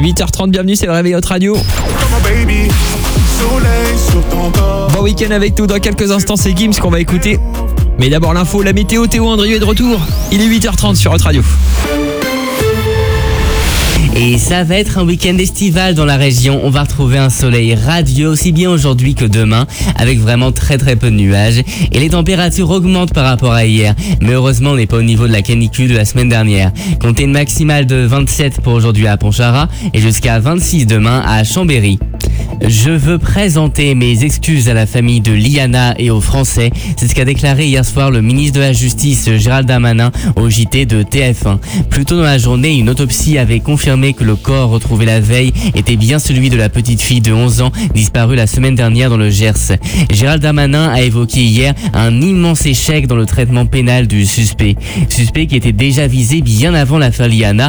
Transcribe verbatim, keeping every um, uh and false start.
huit heures trente, bienvenue, c'est le Réveil Hot Radio. Bon week-end avec nous, dans quelques instants c'est Gims qu'on va écouter. Mais d'abord l'info, la météo, Théo Andrieux est de retour. Il est huit heures trente sur Hot Radio. Et ça va être un week-end estival dans la région. On va retrouver un soleil radieux aussi bien aujourd'hui que demain, avec vraiment très très peu de nuages. Et les températures augmentent par rapport à hier. Mais heureusement, on n'est pas au niveau de la canicule de la semaine dernière. Comptez une maximale de vingt-sept pour aujourd'hui à Pontcharrat et jusqu'à vingt-six demain à Chambéry. Je veux présenter mes excuses à la famille de Liana et aux Français. C'est ce qu'a déclaré hier soir le ministre de la Justice Gérald Darmanin au J T de T F un. Plus tôt dans la journée, une autopsie avait confirmé que le corps retrouvé la veille était bien celui de la petite fille de onze ans disparue la semaine dernière dans le Gers. Gérald Darmanin a évoqué hier un immense échec dans le traitement pénal du suspect. Suspect qui était déjà visé bien avant l'affaire Liana